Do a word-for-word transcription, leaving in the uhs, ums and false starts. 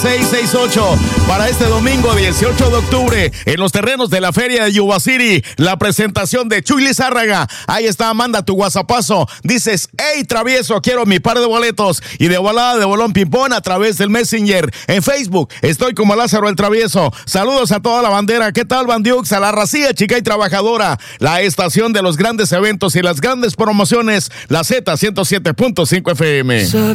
seis seis ocho para este domingo dieciocho de octubre en los terrenos de la Feria de Yuba City, la presentación de Chuy Lizárraga. Ahí está, manda tu WhatsAppazo, dices, hey travieso, quiero mi par de boletos, y de volada de bolón ping-pong a través del Messenger. En Facebook estoy como Lázaro el Travieso. Saludos a toda la bandera. ¿Qué tal, Bandiux? A la racía chica y trabajadora, la estación de los grandes eventos y las grandes promociones, la Z ciento siete punto cinco F M.